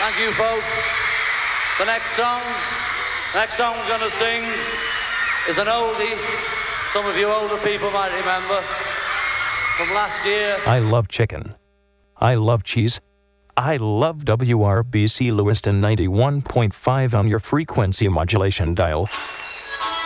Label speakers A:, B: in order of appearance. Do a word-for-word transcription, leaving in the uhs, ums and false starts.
A: Thank you, folks. The next song, next song we're going to sing is an oldie. Some of you older people might remember. It's from last year.
B: I love chicken. I love cheese. I love W R B C Lewiston ninety-one point five on your frequency modulation dial.